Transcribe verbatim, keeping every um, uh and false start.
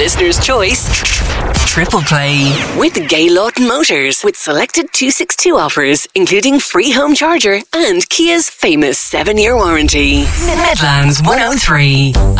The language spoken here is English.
listener's choice. Triple Play with Gay Lawton Motors, with selected two sixty-two offers, including free home charger and Kia's famous seven-year warranty. Midlands one oh three.